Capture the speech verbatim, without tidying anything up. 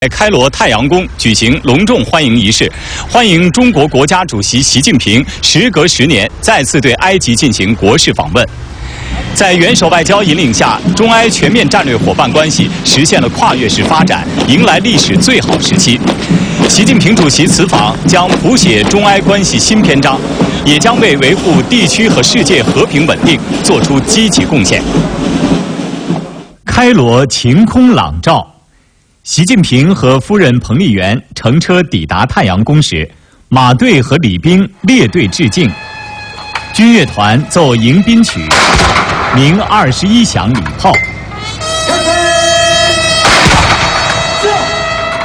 在开罗太阳宫举行隆重欢迎仪式，欢迎中国国家主席习近平时隔十年再次对埃及进行国事访问。在元首外交引领下，中埃全面战略伙伴关系实现了跨越式发展，迎来历史最好时期。习近平主席此访将谱写中埃关系新篇章，也将为维护地区和世界和平稳定做出积极贡献。开罗晴空朗照。 习近平和夫人彭丽媛乘车抵达太阳宫时，马队和礼兵列队致敬，军乐团奏迎宾曲，鸣二十一响礼炮。